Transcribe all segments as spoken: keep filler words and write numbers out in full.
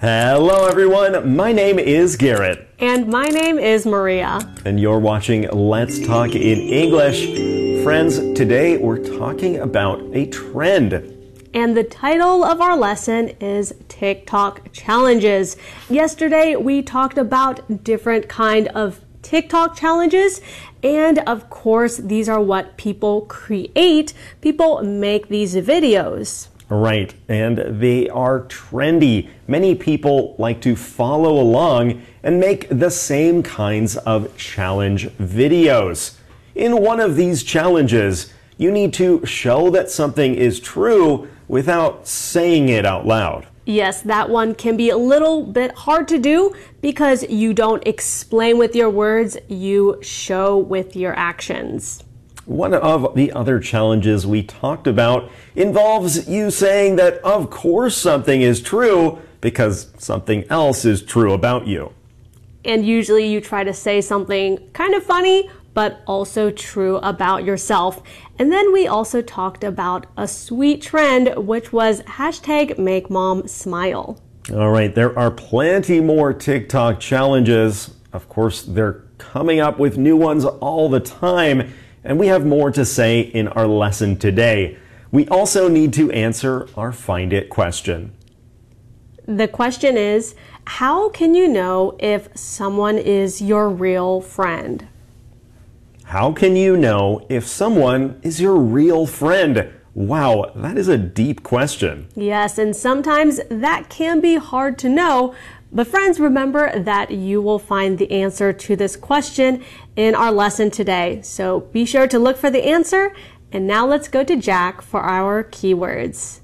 Hello everyone, my name is Garrett. And my name is Maria. And you're watching Let's Talk in English. Friends, today we're talking about a trend. And the title of our lesson is TikTok challenges. Yesterday we talked about different kind of TikTok challenges, and of course these are what people create. People make these videos. Right, and they are trendy. Many people like to follow along and make the same kinds of challenge videos. In one of these challenges, you need to show that something is true without saying it out loud. Yes, that one can be a little bit hard to do because you don't explain with your words, you show with your actions. One of the other challenges we talked about involves you saying that of course something is true because something else is true about you. And usually you try to say something kind of funny, but also true about yourself. And then we also talked about a sweet trend, which was hashtag make mom smile. All right, there are plenty more TikTok challenges. Of course, they're coming up with new ones all the time. And we have more to say in our lesson today. We also need to answer our Find It question. The question is, how can you know if someone is your real friend? How can you know if someone is your real friend? Wow, that is a deep question. Yes, and sometimes that can be hard to know. But friends, remember that you will find the answer to this question in our lesson today. So be sure to look for the answer. And now let's go to Jack for our keywords.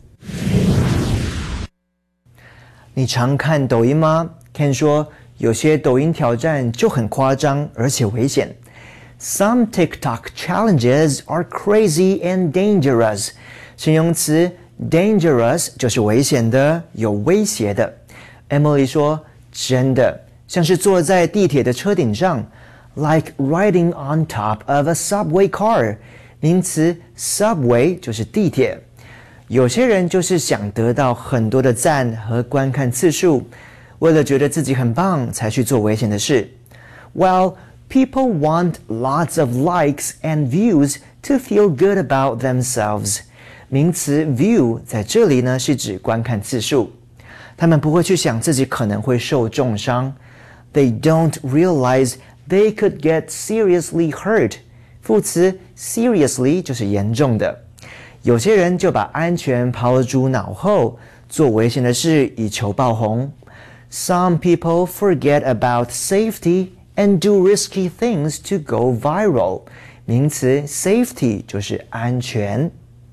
你常看抖音吗？ Ken 说，有些抖音挑战就很夸张，而且危险。Some TikTok challenges are crazy and dangerous. 形容词 dangerous 就是危险的，有威胁的。Emily 说，真的，像是坐在地铁的车顶上 like riding on top of a subway car. 名词 subway 就是地铁。有些人就是想得到很多的赞和观看次数，为了觉得自己很棒才去做危险的事。Well, people want lots of likes and views to feel good about themselves. 名词 view 在这里呢是指观看次数。他们不会去想自己可能会受重伤。They don't realize they could get seriously hurt. 副词 seriously 就是严重的。有些人就把安全抛诸脑后，做危险的事以求爆红。Some people forget about safety and do risky things to go viral. 名词 safety 就是安全。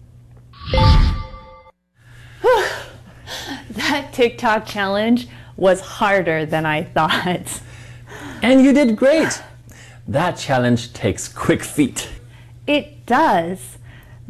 That TikTok challenge was harder than I thought. And you did great. That challenge takes quick feet. It does.